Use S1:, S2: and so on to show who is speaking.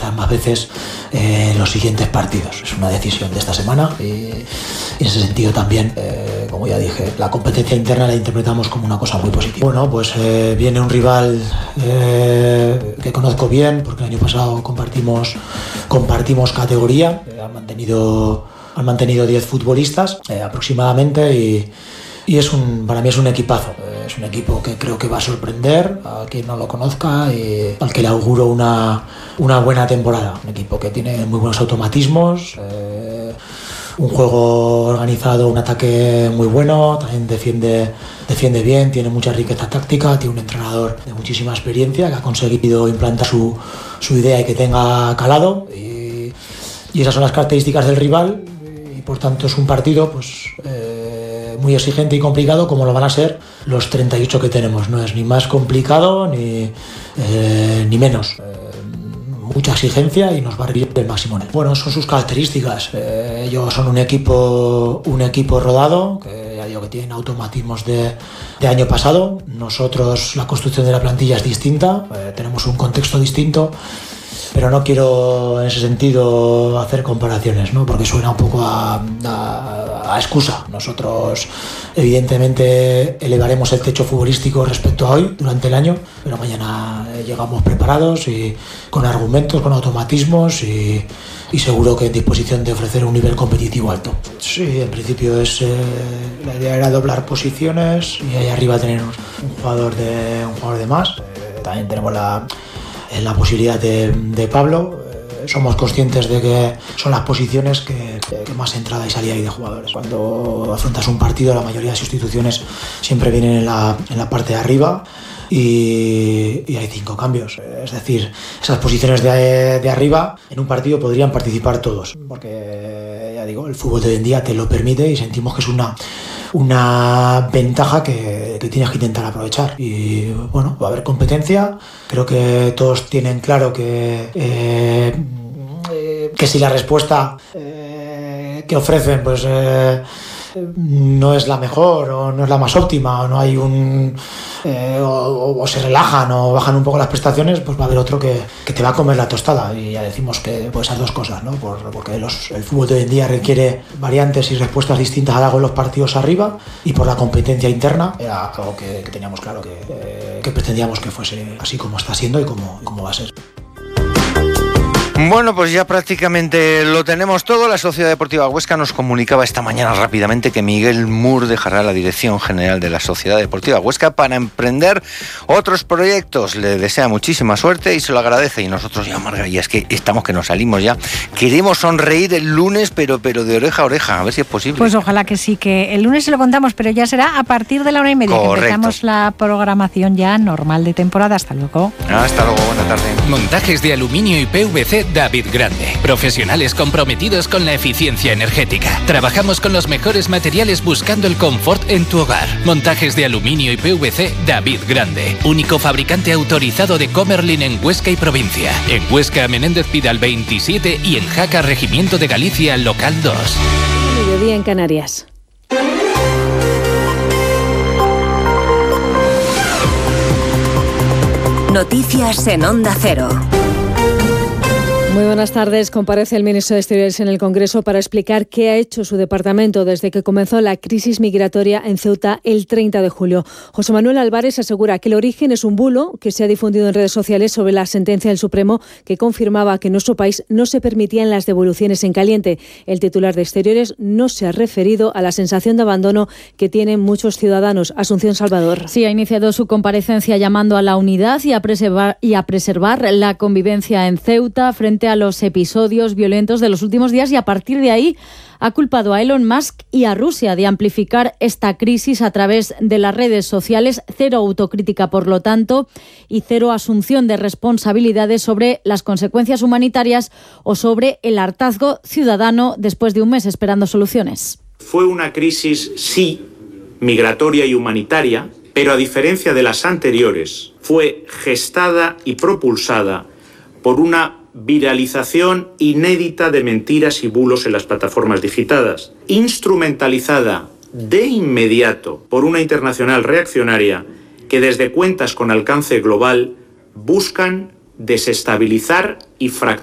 S1: utilizar más veces en los siguientes partidos. Es una decisión de esta semana y en ese sentido también, como ya dije, la competencia interna la interpretamos como una cosa muy positiva. Bueno, pues viene un rival que conozco bien, porque el año pasado compartimos categoría. Han mantenido 10 futbolistas aproximadamente y para mí es un equipazo. Es un equipo que creo que va a sorprender a quien no lo conozca y al que le auguro una buena temporada. Un equipo que tiene muy buenos automatismos, un juego organizado, un ataque muy bueno, también defiende bien, tiene mucha riqueza táctica, tiene un entrenador de muchísima experiencia que ha conseguido implantar su idea y que tenga calado y esas son las características del rival y por tanto es un partido pues muy exigente y complicado como lo van a ser los 38 que tenemos. No es ni más complicado ni menos. Mucha exigencia y nos va a requerir el máximo. Bueno, son sus características. Ellos son un equipo rodado, que ya digo que tienen automatismos de año pasado. Nosotros, la construcción de la plantilla es distinta, tenemos un contexto distinto, pero no quiero en ese sentido hacer comparaciones, ¿no? Porque suena un poco a excusa. Nosotros evidentemente elevaremos el techo futbolístico respecto a hoy durante el año, pero mañana llegamos preparados y con argumentos, con automatismos y seguro que en disposición de ofrecer un nivel competitivo alto. Sí, en principio la idea era doblar posiciones y ahí arriba tener un jugador de más. También tenemos la posibilidad de Pablo. Somos conscientes de que son las posiciones que más entrada y salida hay de jugadores. Cuando afrontas un partido, la mayoría de sustituciones siempre vienen en la parte de arriba y hay 5 cambios. Es decir, esas posiciones de arriba en un partido podrían participar todos, porque ya digo, el fútbol de hoy en día te lo permite y sentimos que es una ventaja que tienes que intentar aprovechar. Y bueno, va a haber competencia. Creo que todos tienen claro que si la respuesta que ofrecen pues no es la mejor o no es la más óptima o no hay o se relajan o bajan un poco las prestaciones, pues va a haber otro que te va a comer la tostada. Y ya decimos que pues esas dos cosas, ¿no? Porque el fútbol de hoy en día requiere variantes y respuestas distintas a lo largo de los partidos arriba, y por la competencia interna era algo que teníamos claro que pretendíamos que fuese así como está siendo y como va a ser.
S2: Bueno, pues ya prácticamente lo tenemos todo. La Sociedad Deportiva Huesca nos comunicaba esta mañana rápidamente que Miguel Mur dejará la dirección general de la Sociedad Deportiva Huesca para emprender otros proyectos. Le desea muchísima suerte y se lo agradece. Y nosotros ya, Marga, y es que estamos que nos salimos ya. Queremos sonreír el lunes, pero de oreja a oreja, a ver si es posible.
S3: Pues ojalá que sí, que el lunes se lo contamos, pero ya será a partir de la 1:30.
S2: Correcto.
S3: Que empezamos la programación ya normal de temporada. Hasta luego.
S2: Hasta luego, buena tarde.
S4: Montajes de aluminio y PVC David Grande. Profesionales comprometidos con la eficiencia energética. Trabajamos con los mejores materiales buscando el confort en tu hogar. Montajes de aluminio y PVC David Grande. Único fabricante autorizado de Comerlin en Huesca y provincia. En Huesca, Menéndez Pidal 27 y en Jaca, Regimiento de Galicia, local 2.
S5: Mediodía en Canarias.
S6: Noticias en Onda Cero.
S5: Muy buenas tardes. Comparece el ministro de Exteriores en el Congreso para explicar qué ha hecho su departamento desde que comenzó la crisis migratoria en Ceuta el 30 de julio. José Manuel Álvarez asegura que el origen es un bulo que se ha difundido en redes sociales sobre la sentencia del Supremo que confirmaba que en nuestro país no se permitían las devoluciones en caliente. El titular de Exteriores no se ha referido a la sensación de abandono que tienen muchos ciudadanos. Asunción Salvador.
S7: Sí, ha iniciado su comparecencia llamando a la unidad y a preservar la convivencia en Ceuta frente a los episodios violentos de los últimos días, y a partir de ahí ha culpado a Elon Musk y a Rusia de amplificar esta crisis a través de las redes sociales. Cero autocrítica, por lo tanto, y cero asunción de responsabilidades sobre las consecuencias humanitarias o sobre el hartazgo ciudadano después de un mes esperando soluciones.
S8: Fue una crisis, sí, migratoria y humanitaria, pero a diferencia de las anteriores, fue gestada y propulsada por una viralización inédita de mentiras y bulos en las plataformas digitales, instrumentalizada de inmediato por una internacional reaccionaria que desde cuentas con alcance global buscan desestabilizar y fracturar